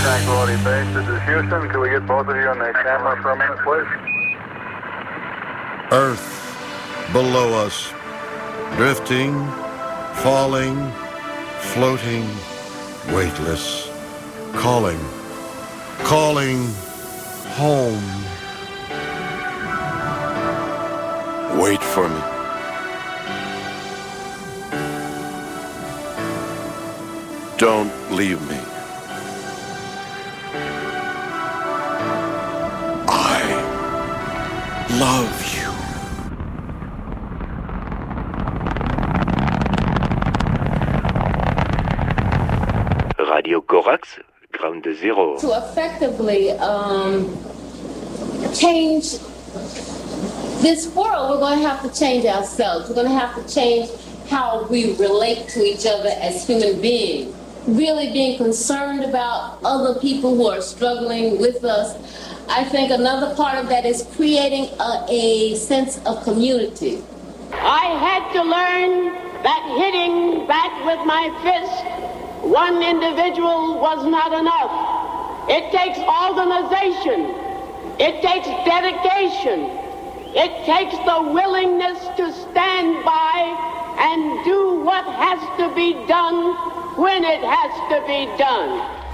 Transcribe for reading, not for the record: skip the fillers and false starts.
Tranquility Base, this is Houston. Could we get both of you on the camera for a minute, please? Earth below us, drifting, falling, floating, weightless, calling, calling home. Wait for me. Don't leave me. I love you. Radio Corax, Ground Zero. To effectively change this world, we're going to have to change ourselves. We're going to have to change how we relate to each other as human beings. Really being concerned about other people who are struggling with us. I think another part of that is creating a sense of community. I had to learn that hitting back with my fist one individual was not enough. It takes organization. It takes dedication. It takes the willingness to stand by and do what has to be done when it has to be done.